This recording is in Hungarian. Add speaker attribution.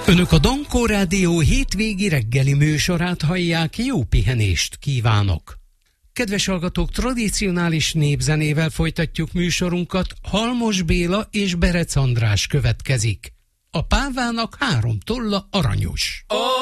Speaker 1: Önök a Dankó Rádió hétvégi reggeli műsorát hallják, jó pihenést kívánok! Kedves hallgatók, tradicionális népzenével folytatjuk műsorunkat, Halmos Béla és Berec András következik. A pávának 3 tolla aranyos.